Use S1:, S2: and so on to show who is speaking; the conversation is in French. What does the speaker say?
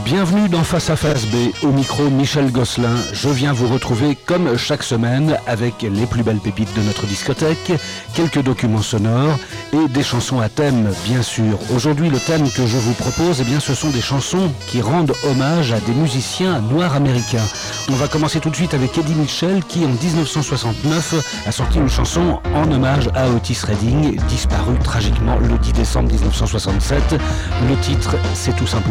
S1: Bienvenue dans Face à Face B, au micro Michel Gosselin. Je viens vous retrouver comme chaque semaine avec les plus belles pépites de notre discothèque, quelques documents sonores et des chansons à thème, bien sûr. Aujourd'hui, le thème que je vous propose, ce sont des chansons qui rendent hommage à des musiciens noirs américains. On va commencer tout de suite avec Eddie Mitchell qui, en 1969, a sorti une chanson en hommage à Otis Redding, disparu tragiquement le 10 décembre 1967. Le titre, c'est tout simplement